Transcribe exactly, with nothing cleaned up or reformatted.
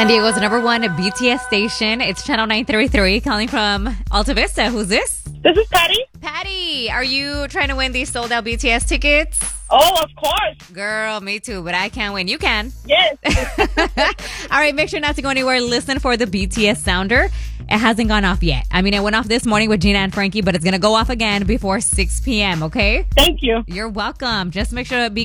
San Diego's number one B T S station. It's Channel nine thirty-three calling from Alta Vista. Who's this? This is Patty. Patty, are you trying to win these sold out B T S tickets? Oh, of course. Girl, me too, but I can't win. You can. Yes. All right, make sure not to go anywhere. Listen for the B T S sounder. It hasn't gone off yet. I mean, it went off this morning with Gina and Frankie, but it's going to go off again before six p.m., okay? Thank you. You're welcome. Just make sure to be